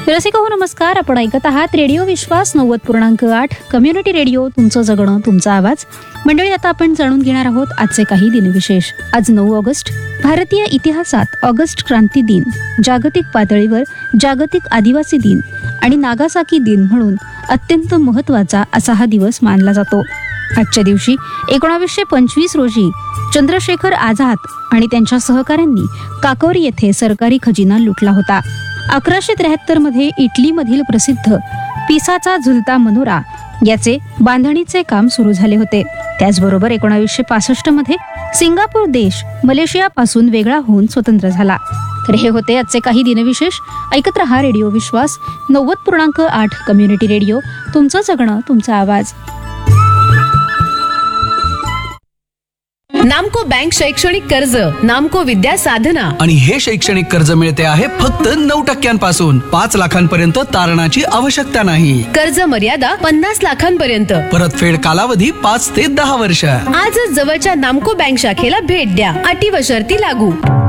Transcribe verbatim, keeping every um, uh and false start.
रसिका हो नमस्कार. आपण ऐकत आहात रेडिओ विश्वास नव्वद पूर्णांक आठ कम्युनिटी रेडिओ. तुमचं जगणं तुमचा आवाज. मंडळी, आता आपण जाणून घेणार आहोत आजचे काही दिनविशेष. आज नऊ ऑगस्ट. भारतीय इतिहासात ऑगस्ट क्रांती दिन, जागतिक पातळीवर जागतिक आदिवासी दिन आणि नागासाकी दिन म्हणून अत्यंत महत्वाचा असा हा दिवस मानला जातो. आजच्या दिवशी एकोणावीसशे पंचवीस रोजी चंद्रशेखर आझाद आणि त्यांच्या सहकाऱ्यांनी काकोरी येथे सरकारी खजिना लुटला होता. अकराशे त्र्याहत्तर मध्ये इटलीमधील प्रसिद्ध पिसाचा झुलता मनोरा याचे बांधणीचे काम सुरू झाले होते. त्याचबरोबर एकोणावीसशे पासष्ट मध्ये सिंगापूर देश मलेशियापासून वेगळा होऊन स्वतंत्र झाला. तर हे होते आजचे काही दिनविशेष. ऐकत रहा रेडिओ विश्वास नव्वद पूर्णांक आठ कम्युनिटी रेडिओ. तुमचं जगणं तुमचा आवाज. नामको बँक शैक्षणिक कर्ज, नामको विद्या साधना आणि हे शैक्षणिक कर्ज मिळते आहे फक्त नऊ टक्क्यांपासून. पाच लाखांपर्यंत तारणाची आवश्यकता नाही. कर्ज मर्यादा पन्नास लाखांपर्यंत. परतफेड कालावधी पाच ते दहा वर्ष. आजच जवळच्या नामको बँक शाखेला भेट द्या. अटी व शर्ती लागू.